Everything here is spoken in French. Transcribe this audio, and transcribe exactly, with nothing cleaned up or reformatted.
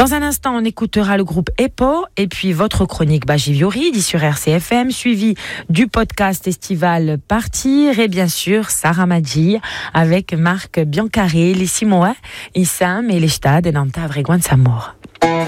Dans un instant, on écoutera le groupe E P O et puis votre chronique Bajiviori, dit sur R C F M, suivi du podcast estival Partir et bien sûr Sarah Maggi avec Marc Biancarelli, Simoa, Issam et les Stades et Nanta Avreguan Samor.